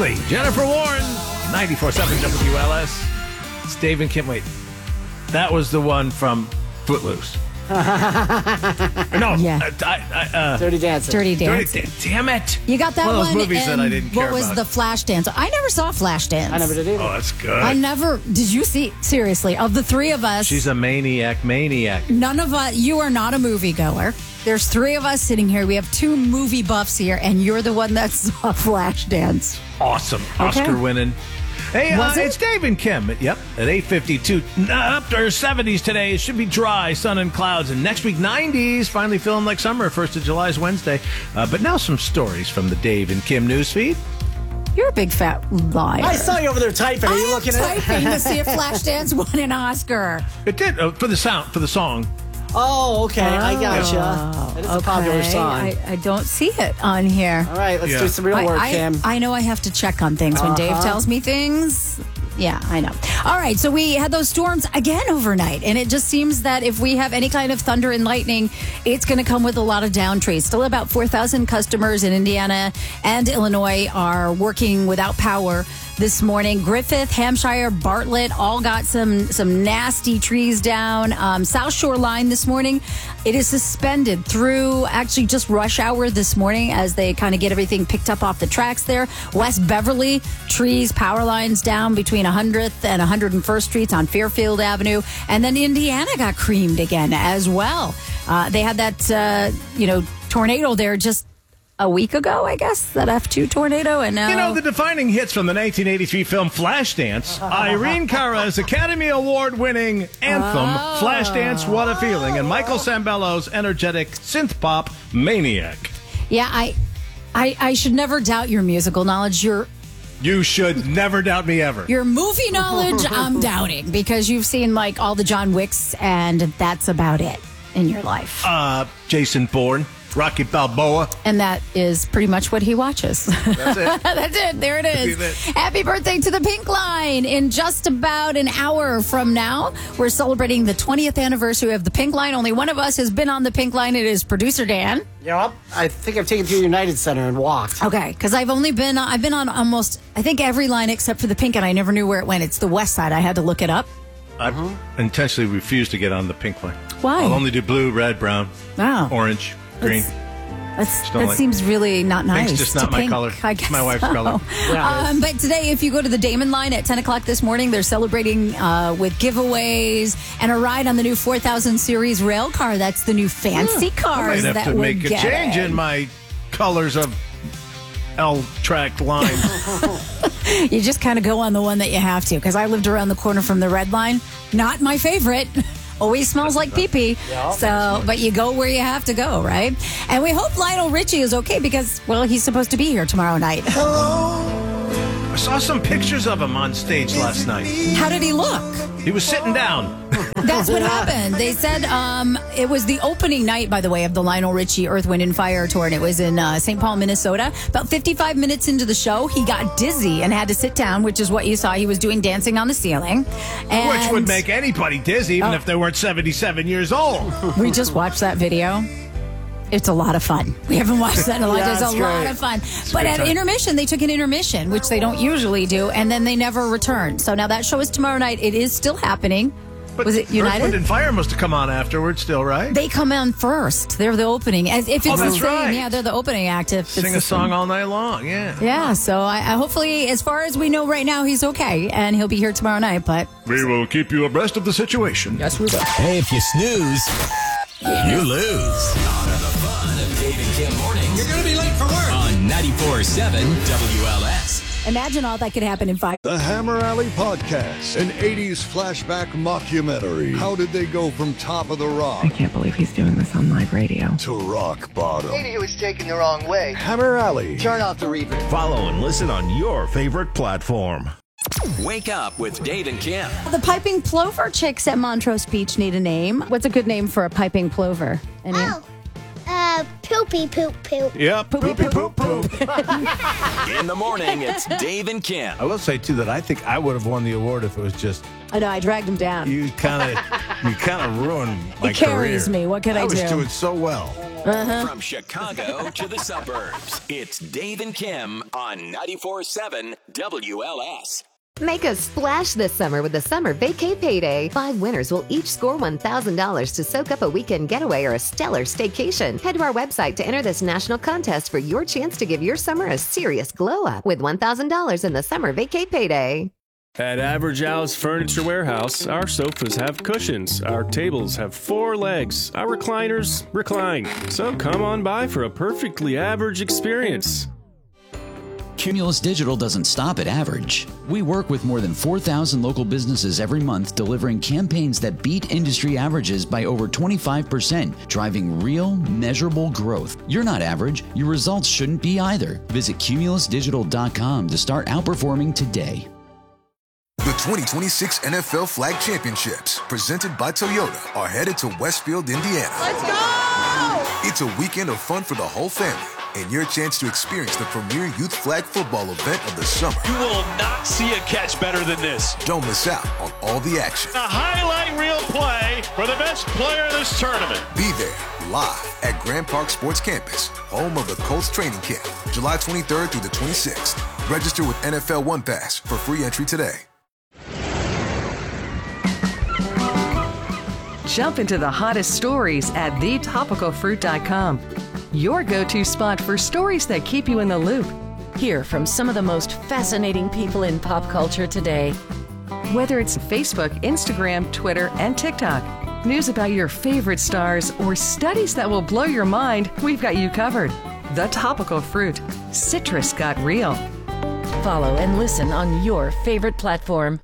Exactly. Jennifer Warren, 94.7 WLS. It's Dave and Kim. Wait, that was the one from Footloose. No, Yeah. Dirty Dancing. Dirty Dancing. Damn it. You got that One one. of those movies that I didn't care What was about. the Flashdance? I never saw Flashdance. I never did either. Oh, that's good. I never. Did you see? Seriously, of the three of us, She's a maniac. none of us. You are not a moviegoer. There's three of us sitting here. We have two movie buffs here, and you're the one that saw Flashdance. Awesome. Oscar winning. Hey, Was it? it's Dave and Kim. Yep, at 8:52. Up to 70s today. It should be dry, sun and clouds. And next week, 90s. Finally feeling like summer. 1st of July is Wednesday. But now some stories from the Dave and Kim newsfeed. You're a big fat liar. I saw you over there typing. Are you looking at it? typing to see if Flashdance won an Oscar. It did for the song. Oh, okay. I gotcha. It is a popular song. I don't see it on here. All right, let's do some real work, Kim. I know I have to check on things when Dave tells me things. Yeah, I know. All right, so we had those storms again overnight, and it just seems that if we have any kind of thunder and lightning, it's going to come with a lot of down trees. Still about 4,000 customers in Indiana and Illinois are working without power this morning. Griffith, Hampshire, Bartlett all got some nasty trees down. South Shore Line this morning, it is suspended through actually just rush hour this morning as they kind of get everything picked up off the tracks there. West Beverly, trees, power lines down between 100th and 101st Streets on Fairfield Avenue. And then Indiana got creamed again as well. They had that, tornado there just a week ago, I guess, that F2 tornado. And now, The defining hits from the 1983 film Flashdance. Irene Cara's Academy Award-winning anthem, Flashdance, What a Feeling, and Michael Sambello's energetic synth-pop, Maniac. Yeah, I should never doubt your musical knowledge. You should never doubt me ever. Your movie knowledge, I'm doubting, because you've seen, like, all the John Wicks, and that's about it in your life. Jason Bourne, Rocky Balboa. And that is pretty much what he watches. That's it. That's it. There it is. Happy birthday to the Pink Line. In just about an hour from now, we're celebrating the 20th anniversary of the Pink Line. Only one of us has been on the Pink Line. It is producer Dan. Yep. I think I've taken you to United Center and walked. Okay, because I've been on almost, I think, every line except for the Pink, and I never knew where it went. It's the West Side. I had to look it up. I intentionally refuse to get on the Pink Line. Why? I'll only do blue, red, brown, orange, green. That seems really not nice. Pink's just not my color. I guess my wife's color. Yeah, but today, if you go to the Damon line at 10 o'clock this morning, they're celebrating with giveaways and a ride on the new 4000 Series rail car. That's the new fancy I cars might have that to we're make a getting. change in my colors of L-track lines. You just kind of go on the one that you have to, because I lived around the corner from the red line. Not my favorite. Always smells like pee-pee. So, but you go where you have to go, right? And we hope Lionel Richie is okay because, well, he's supposed to be here tomorrow night. I saw some pictures of him on stage last night. How did he look? He was sitting down. That's what happened. They said it was the opening night, by the way, of the Lionel Richie Earth, Wind, and Fire tour, and it was in St. Paul, Minnesota. About 55 minutes into the show, he got dizzy and had to sit down, which is what you saw. He was doing dancing on the ceiling. And Which would make anybody dizzy, even if they weren't 77 years old. we just watched that video. It's a lot of fun. We haven't watched that in a long time. Yeah, It's a it's lot great. of fun. a But good at time. intermission, they took an intermission, which they don't usually do, and then they never returned. So now that show is tomorrow night. It is still happening. But Was it Earth, Wind, United? and Fire must have come on afterwards still, right? They come on first. They're the opening. As if it's the that's same. right. Yeah, they're the opening act. If it's Sing the a song same. all night long, yeah. Yeah, so I hopefully, as far as we know right now, he's okay, and he'll be here tomorrow night, but... We will keep you abreast of the situation. Yes, we will. Hey, if you snooze, you lose. Honor the fun of Dave and Kim mornings. You're going to be late for work. On 94.7 WLS. Imagine all that could happen in 5 The Hammer Alley Podcast, an 80s flashback mockumentary. How did they go from top of the rock I can't believe he's doing this on live radio. to rock bottom? Maybe he was taken the wrong way. Hammer Alley. Turn off the reverb. Follow and listen on your favorite platform. Wake up with Dave and Kim. The piping plover chicks at Montrose Beach need a name. What's a good name for a piping plover? Any? Poopy poop poop. Yep. Poopy poop poop. In the morning, it's Dave and Kim. I will say, too, that I think I would have won the award if it was just I know, I dragged him down. you kind of ruined my He carries career. me. What can I was do? doing so well. From Chicago to the suburbs, it's Dave and Kim on 94.7 WLS. Make a splash this summer with the Summer Vacay Payday. 5 winners will each score $1,000 to soak up a weekend getaway or a stellar staycation. Head to our website to enter this national contest for your chance to give your summer a serious glow up with $1,000 in the Summer Vacay Payday. At Average Al's Furniture Warehouse, our sofas have cushions, our tables have 4 legs, our recliners recline. So come on by for a perfectly average experience. Cumulus Digital doesn't stop at average. We work with more than 4,000 local businesses every month, delivering campaigns that beat industry averages by over 25%, driving real, measurable growth. You're not average. Your results shouldn't be either. Visit cumulusdigital.com to start outperforming today. The 2026 NFL Flag Championships, presented by Toyota, are headed to Westfield, Indiana. Let's go! It's a weekend of fun for the whole family and your chance to experience the premier youth flag football event of the summer. You will not see a catch better than this. Don't miss out on all the action. A highlight reel play for the best player in this tournament. Be there live at Grand Park Sports Campus, home of the Colts training camp, July 23rd through the 26th. Register with NFL One Pass for free entry today. Jump into the hottest stories at thetopicalfruit.com. Your go-to spot for stories that keep you in the loop. Hear from some of the most fascinating people in pop culture today. Whether it's Facebook, Instagram, Twitter, and TikTok, news about your favorite stars, or studies that will blow your mind, we've got you covered. The Topical Fruit. Citrus got real. Follow and listen on your favorite platform.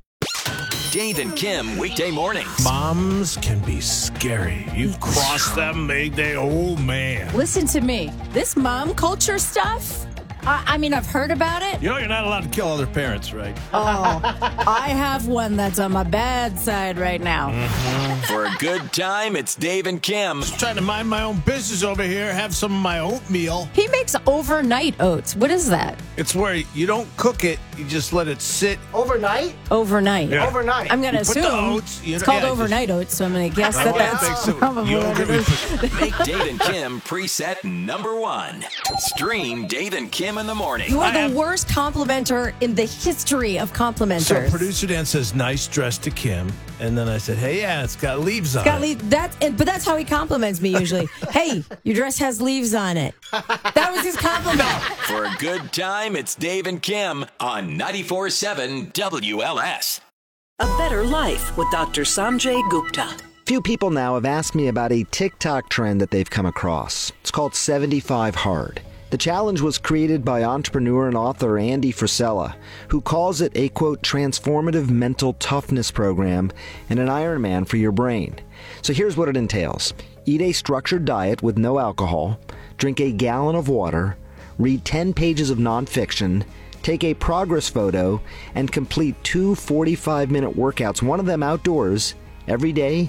Dave and Kim, weekday mornings. Moms can be scary. You cross them, oh man. Listen to me. This mom culture stuff, I mean, I've heard about it. You know you're not allowed to kill other parents, right? Oh, I have one that's on my bad side right now. Mm-hmm. For a good time, it's Dave and Kim. Just trying to mind my own business over here, have some of my oatmeal. He makes overnight oats. What is that? It's where you don't cook it, you just let it sit. Overnight? Overnight. Yeah. Overnight. I'm going to assume oats, it's called overnight oats, so I'm going to guess that's probably what it is. Make Dave and Kim preset number 1. Stream Dave and Kim in the morning. You are the worst complimenter in the history of complimenters. So producer Dan says, nice dress to Kim. And then I said, hey, yeah, it's got leaves on it. But that's how he compliments me usually. Hey, your dress has leaves on it. That was his compliment. For a good time, it's Dave and Kim on 94.7 WLS. A Better Life with Dr. Sanjay Gupta. Few people now have asked me about a TikTok trend that they've come across. It's called 75 Hard. The challenge was created by entrepreneur and author Andy Frisella, who calls it a, quote, transformative mental toughness program and an Ironman for your brain. So here's what it entails. Eat a structured diet with no alcohol, drink a gallon of water, read 10 pages of nonfiction, take a progress photo, and complete 2 45-minute workouts, one of them outdoors, every day